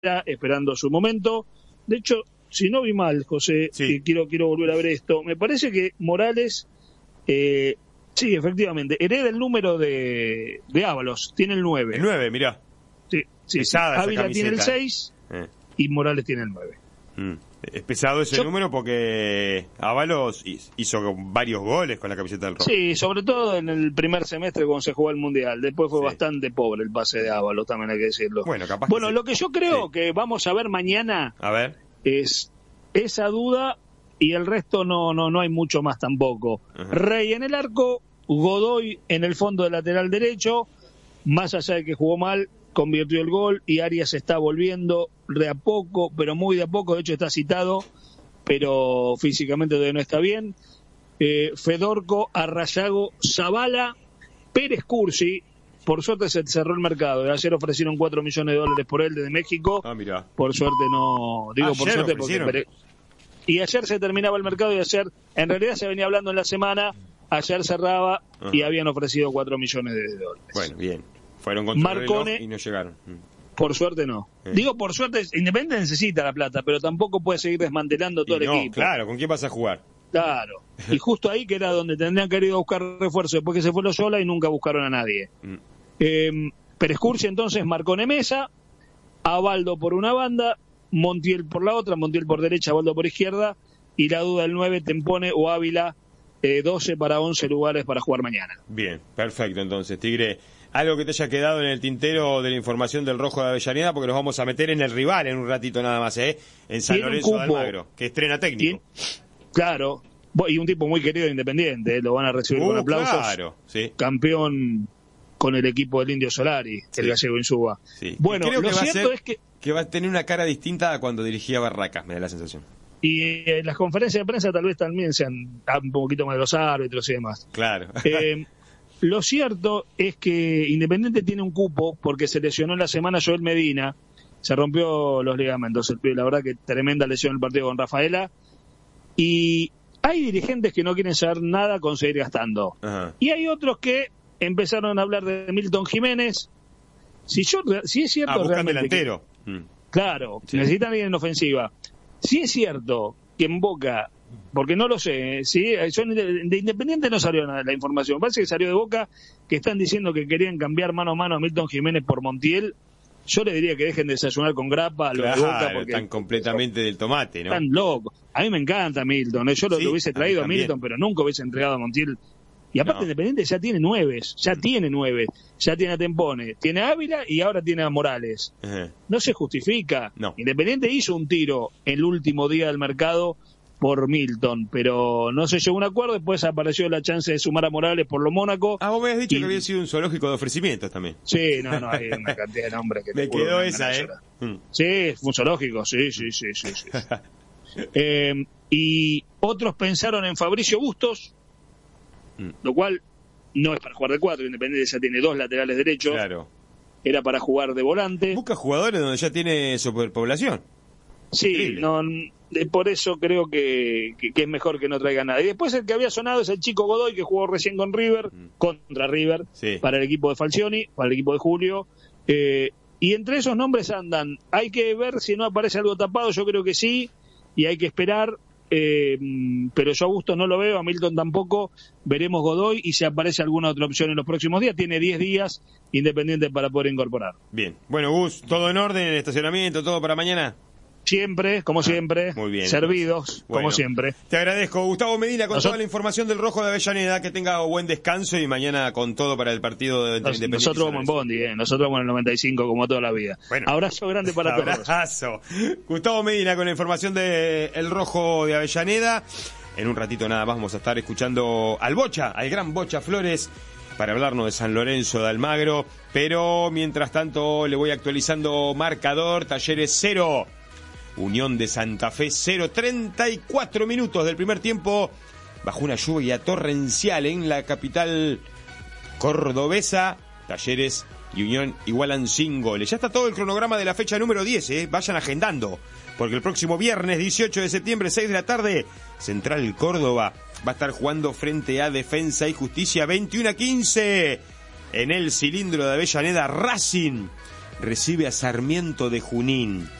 esperando su momento. De hecho, si no vi mal, José, sí. quiero volver a ver esto. Me parece que Morales, sí, efectivamente, hereda el número de Ábalos, tiene el 9. El 9, mirá. Sí. Pesada esa Ávila camiseta. tiene el 6 y Morales tiene el 9. Es pesado ese número porque Ábalos hizo varios goles con la camiseta del Rojo. Sí, sobre todo en el primer semestre cuando se jugó el Mundial. Después fue bastante pobre el pase de Ábalos, también hay que decirlo. Bueno, lo que yo creo que vamos a ver mañana es esa duda y el resto no hay mucho más tampoco. Rey en el arco, Godoy en el fondo de lateral derecho, más allá de que jugó mal, convirtió el gol y Arias está volviendo de a poco, pero muy de a poco. De hecho está citado, pero físicamente todavía no está bien. Fedorco, Arrayago, Zavala, Pérez Cursi. Por suerte se cerró el mercado. Ayer ofrecieron $4 millones por él desde México. Mirá. Por suerte no, digo por suerte porque y ayer se terminaba el mercado y ayer, en realidad se venía hablando en la semana, ayer cerraba y habían ofrecido $4 millones. Bueno, bien. Fueron contra Marcone, y no llegaron. Por suerte no. Digo por suerte, Independiente necesita la plata, pero tampoco puede seguir desmantelando todo el equipo. Claro, ¿con quién vas a jugar? Claro. Y justo ahí que era donde tendrían que ir a buscar refuerzo después que se fue Loyola y nunca buscaron a nadie. Pérez Cursi entonces, Marcone Mesa, Abaldo por una banda, Montiel por la otra, Montiel por derecha, Abaldo por izquierda, y la duda del 9, Tempone o Ávila, 12 para 11 lugares para jugar mañana. Bien, perfecto entonces, Tigre. Algo que te haya quedado en el tintero de la información del Rojo de Avellaneda, porque nos vamos a meter en el rival en un ratito nada más, en San Lorenzo de Almagro, que estrena técnico. Claro, y un tipo muy querido de Independiente, lo van a recibir con aplausos. Claro, sí. Campeón con el equipo del Indio Solari, el gallego Insúa. Sí. Bueno, creo lo que cierto es que va a tener una cara distinta a cuando dirigía Barracas, me da la sensación. Y las conferencias de prensa tal vez también sean un poquito más de los árbitros y demás. Claro. Lo cierto es que Independiente tiene un cupo porque se lesionó en la semana Joel Medina, se rompió los ligamentos, la verdad que tremenda lesión en el partido con Rafaela, y hay dirigentes que no quieren saber nada con seguir gastando. Y hay otros que empezaron a hablar de Milton Jiménez. Si es cierto buscan delantero. Claro, necesitan alguien en ofensiva. Si es cierto que en Boca, porque no lo sé, ¿sí? De Independiente no salió nada la información, parece que salió de Boca, que están diciendo que querían cambiar mano a mano a Milton Jiménez por Montiel. Yo le diría que dejen de desayunar con grapa, lo de Boca, porque están completamente del tomate, ¿no? Están locos. A mí me encanta Milton, yo lo hubiese traído a Milton, pero nunca hubiese entregado a Montiel. Y aparte Independiente ya tiene 9, ya tiene a Tempone, tiene a Ávila y ahora tiene a Morales. No se justifica. Independiente hizo un tiro el último día del mercado por Milton, pero no se llegó a un acuerdo. Después apareció la chance de sumar a Morales por lo Mónaco. Vos me habías dicho que había sido un zoológico de ofrecimientos también. Sí, no, hay una cantidad de nombres que me quedó esa, Sí, fue un zoológico, sí. Y otros pensaron en Fabricio Bustos, lo cual no es para jugar de 4. Independiente ya tiene 2 laterales derechos. Claro. Era para jugar de volante. Busca jugadores donde ya tiene superpoblación. Sí, por eso creo que es mejor que no traiga nada. Y después el que había sonado es el chico Godoy, que jugó recién con River, contra River, para el equipo de Falcioni, para el equipo de Julio. Y entre esos nombres andan. Hay que ver si no aparece algo tapado, yo creo que sí, y hay que esperar. Pero yo a Bustos no lo veo, a Milton tampoco. Veremos Godoy y si aparece alguna otra opción en los próximos días. Tiene 10 días Independiente para poder incorporar. Bien, bueno, Gus, ¿todo en orden en el estacionamiento, todo para mañana? Siempre, como siempre, muy bien, servidos, como siempre. Te agradezco, Gustavo Medina, con toda la información del Rojo de Avellaneda. Que tenga buen descanso y mañana con todo para el partido de Independiente. Nosotros vamos en Bondi, nosotros vamos en el 95 como toda la vida. Bueno, abrazo grande para todos. Abrazo. Gustavo Medina con la información del Rojo de Avellaneda. En un ratito nada más vamos a estar escuchando al gran Bocha Flores, para hablarnos de San Lorenzo de Almagro. Pero mientras tanto le voy actualizando marcador. Talleres 0. Unión de Santa Fe 0, 34 minutos del primer tiempo, bajo una lluvia torrencial en la capital cordobesa. Talleres y Unión igualan sin goles. Ya está todo el cronograma de la fecha número 10, vayan agendando, porque el próximo viernes 18 de septiembre, 6 de la tarde, Central Córdoba va a estar jugando frente a Defensa y Justicia. 21-15 en el cilindro de Avellaneda. Racing recibe a Sarmiento de Junín.